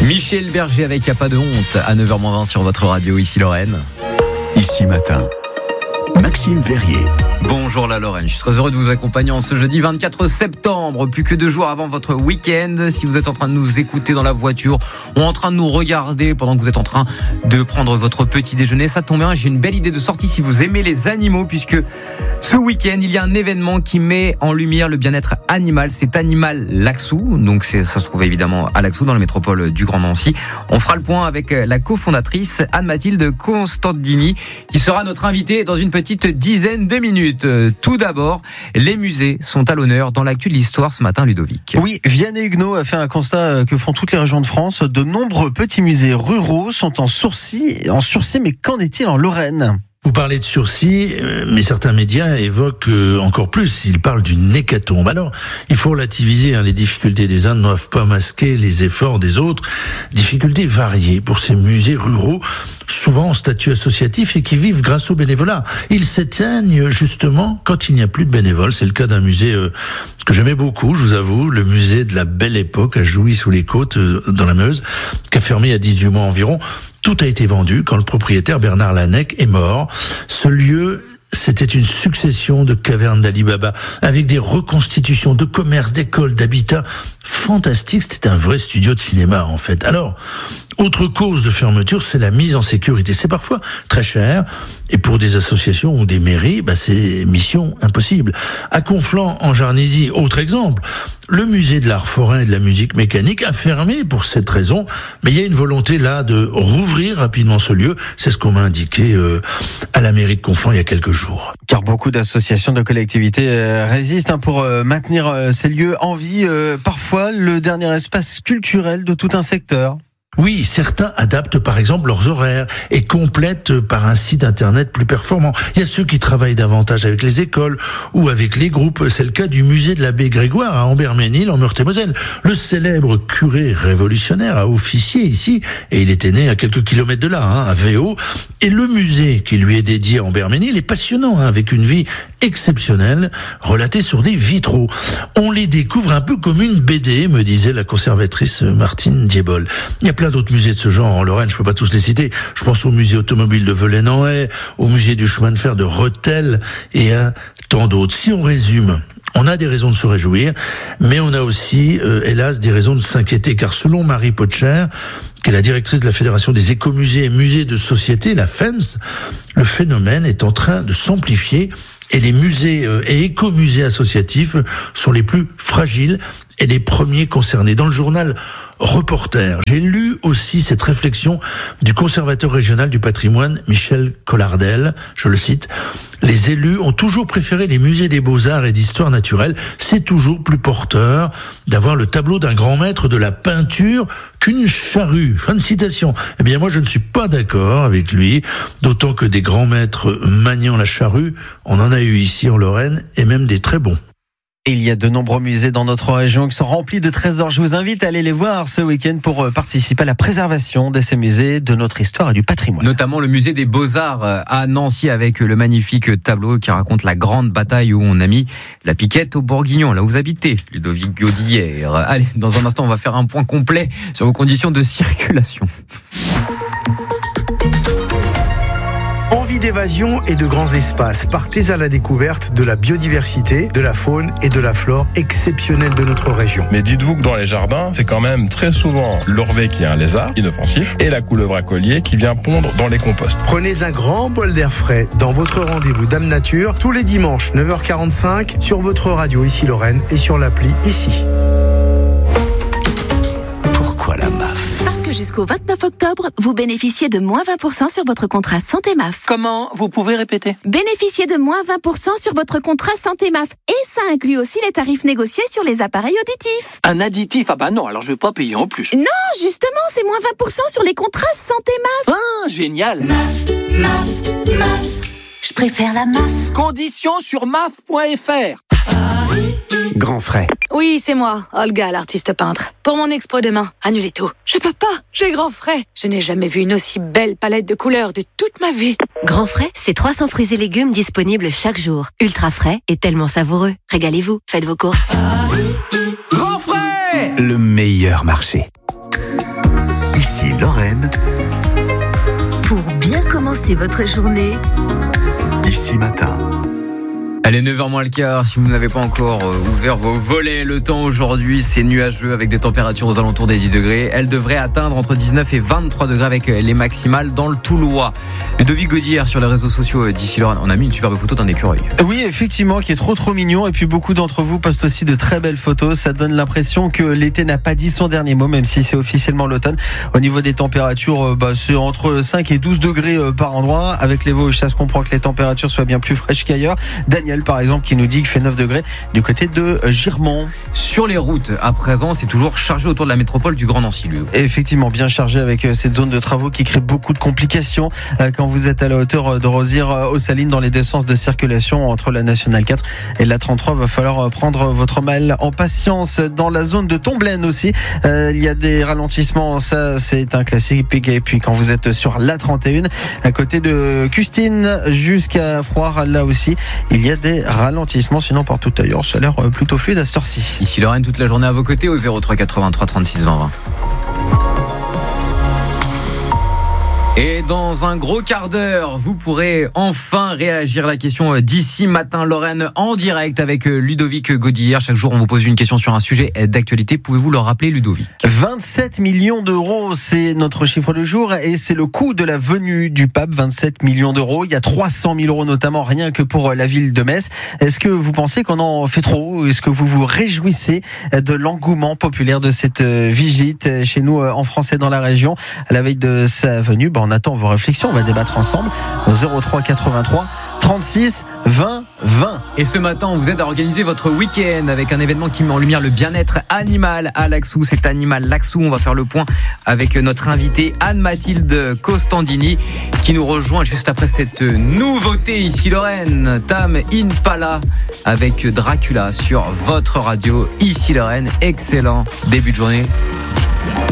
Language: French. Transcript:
Michel Berger avec Y'a pas de honte à 9h20 sur votre radio, ici Lorraine. Ici Matin, Maxime Verrier. Bonjour la Lorraine, je suis très heureux de vous accompagner en ce jeudi 24 septembre, plus que 2 jours avant votre week-end. Si vous êtes en train de nous écouter dans la voiture ou en train de nous regarder pendant que vous êtes en train de prendre votre petit déjeuner, ça tombe bien, j'ai une belle idée de sortie si vous aimez les animaux, puisque ce week-end, il y a un événement qui met en lumière le bien-être animal. C'est Animal Laxou, donc ça se trouve évidemment à Laxou, dans la métropole du Grand Nancy. On fera le point avec la cofondatrice Anne-Mathilde Constantini, qui sera notre invitée dans une petite dizaine de minutes. Tout d'abord, les musées sont à l'honneur dans l'actu de l'histoire ce matin, Ludovic. Oui, Vianney Huguenot a fait un constat que font toutes les régions de France. De nombreux petits musées ruraux sont en sursis, mais qu'en est-il en Lorraine ? Vous parlez de sursis, mais certains médias évoquent encore plus, ils parlent d'une hécatombe. Alors, il faut relativiser, les difficultés des uns ne doivent pas masquer les efforts des autres. Difficultés variées pour ces musées ruraux, souvent en statut associatif et qui vivent grâce au bénévolat. Ils s'éteignent justement quand il n'y a plus de bénévoles. C'est le cas d'un musée que j'aimais beaucoup, je vous avoue, le musée de la Belle Époque à Jouy-sous-les-Côtes, dans la Meuse, qui a fermé il y a 18 mois environ. Tout a été vendu quand le propriétaire Bernard Lanec est mort. Ce lieu, c'était une succession de cavernes d'Ali Baba, avec des reconstitutions de commerces, d'écoles, d'habitats fantastiques. C'était un vrai studio de cinéma, en fait. Alors, autre cause de fermeture, c'est la mise en sécurité. C'est parfois très cher, et pour des associations ou des mairies, c'est mission impossible. À Conflans, en Jarnésie, autre exemple, le musée de l'art forain et de la musique mécanique a fermé pour cette raison, mais il y a une volonté là de rouvrir rapidement ce lieu. C'est ce qu'on m'a indiqué à la mairie de Conflans il y a quelques jours. Car beaucoup d'associations, de collectivités résistent pour maintenir ces lieux en vie, parfois le dernier espace culturel de tout un secteur. Oui, certains adaptent par exemple leurs horaires et complètent par un site internet plus performant. Il y a ceux qui travaillent davantage avec les écoles ou avec les groupes. C'est le cas du musée de l'abbé Grégoire à Ambert-Ménil en Meurthe-et-Moselle. Le célèbre curé révolutionnaire a officié ici et il était né à quelques kilomètres de là, à Véau. Et le musée qui lui est dédié à Ambert-Ménil est passionnant, avec une vie exceptionnelle relatée sur des vitraux. On les découvre un peu comme une BD, me disait la conservatrice Martine Diebol. Il y a plein d'autres musées de ce genre en Lorraine, je peux pas tous les citer. Je pense au musée automobile de Velay-en-Haye, au musée du chemin de fer de Rethel et à tant d'autres. Si on résume, on a des raisons de se réjouir, mais on a aussi, hélas, des raisons de s'inquiéter, car selon Marie Potcher, qui est la directrice de la Fédération des écomusées et musées de société, la FEMS, le phénomène est en train de s'amplifier et les musées et écomusées associatifs sont les plus fragiles et les premiers concernés. Dans le journal Reporter, j'ai lu aussi cette réflexion du conservateur régional du patrimoine, Michel Collardel. Je le cite: « Les élus ont toujours préféré les musées des beaux-arts et d'histoire naturelle. C'est toujours plus porteur d'avoir le tableau d'un grand maître de la peinture qu'une charrue. » Fin de citation. Eh bien, moi, je ne suis pas d'accord avec lui, d'autant que des grands maîtres maniant la charrue, on en a eu ici en Lorraine, et même des très bons. Il y a de nombreux musées dans notre région qui sont remplis de trésors. Je vous invite à aller les voir ce week-end pour participer à la préservation de ces musées, de notre histoire et du patrimoine. Notamment le musée des Beaux-Arts à Nancy, avec le magnifique tableau qui raconte la grande bataille où on a mis la piquette au Bourguignon. Là où vous habitez, Ludovic Gaudière. Allez, dans un instant, on va faire un point complet sur vos conditions de circulation. Envie d'évasion et de grands espaces. Partez à la découverte de la biodiversité, de la faune et de la flore exceptionnelle de notre région. Mais dites-vous que dans les jardins, c'est quand même très souvent l'orvet qui est un lézard inoffensif et la couleuvre à collier qui vient pondre dans les composts. Prenez un grand bol d'air frais dans votre rendez-vous Dame Nature tous les dimanches 9h45 sur votre radio ici Lorraine et sur l'appli ici. Pourquoi la MAF ? Parce que jusqu'au 29 octobre, vous bénéficiez de moins 20% sur votre contrat Santé MAF. Comment ? Vous pouvez répéter ? Bénéficiez de moins 20% sur votre contrat Santé MAF. Et ça inclut aussi les tarifs négociés sur les appareils auditifs. Un additif ? Ah bah non, alors je vais pas payer en plus. Non, justement, c'est moins 20% sur les contrats Santé MAF. Ah, génial ! MAF. Je préfère la MAF. Conditions sur maf.fr. Grand frais. Oui, c'est moi, Olga, l'artiste peintre. Pour mon expo demain, annulez tout. Je peux pas, j'ai grand frais. Je n'ai jamais vu une aussi belle palette de couleurs de toute ma vie. Grand frais, c'est 300 fruits et légumes disponibles chaque jour. Ultra frais et tellement savoureux. Régalez-vous, faites vos courses. Grand frais, le meilleur marché. Lorraine. Pour bien commencer votre journée, Ici Matin. Allez, 9h moins le quart, si vous n'avez pas encore ouvert vos volets, le temps aujourd'hui c'est nuageux avec des températures aux alentours des 10 degrés. Elle devrait atteindre entre 19 et 23 degrés avec les maximales dans le Toulois. Ludovic Gaudière sur les réseaux sociaux d'ici Lorraine, on a mis une superbe photo d'un écureuil. Oui, effectivement, qui est trop mignon. Et puis beaucoup d'entre vous postent aussi de très belles photos. Ça donne l'impression que l'été n'a pas dit son dernier mot, même si c'est officiellement l'automne. Au niveau des températures, c'est entre 5 et 12 degrés par endroit. Avec les Vosges, ça se comprend que les températures soient bien plus fraîches qu'ailleurs. Daniel, par exemple, qui nous dit qu'il fait 9 degrés du côté de Girmont. Sur les routes, à présent, c'est toujours chargé autour de la métropole du Grand Nancy. Effectivement, bien chargé avec cette zone de travaux qui crée beaucoup de complications quand vous êtes à la hauteur de Rosières aux Salines dans les deux sens de circulation entre la Nationale 4 et la 33. Va falloir prendre votre mal en patience. Dans la zone de Tomblaine aussi, il y a des ralentissements. Ça, c'est un classique. Et puis quand vous êtes sur la 31, à côté de Custine jusqu'à Froire, là aussi, il y a des ralentissements. Sinon, partout ailleurs, ça a l'air plutôt fluide à cette heure-ci. Ici Lorraine, toute la journée à vos côtés au 03 83 36 20 20. Et dans un gros quart d'heure, vous pourrez enfin réagir à la question d'ici matin Lorraine en direct avec Ludovic Gaudière. Chaque jour, on vous pose une question sur un sujet d'actualité. Pouvez-vous le rappeler, Ludovic ? 27 millions d'euros, c'est notre chiffre du jour et c'est le coût de la venue du pape, 27 millions d'euros. Il y a 300 000 euros notamment rien que pour la ville de Metz. Est-ce que vous pensez qu'on en fait trop ? Est-ce que vous vous réjouissez de l'engouement populaire de cette visite chez nous en France et dans la région à la veille de sa venue ? On attend vos réflexions, on va débattre ensemble au 03 83 36 20 20. Et ce matin, on vous aide à organiser votre week-end avec un événement qui met en lumière le bien-être animal à Laxou. C'est Animal Laxou. On va faire le point avec notre invitée Anne-Mathilde Costandini qui nous rejoint juste après cette nouveauté ici Lorraine. Tam Impala avec Dracula sur votre radio ici Lorraine. Excellent début de journée.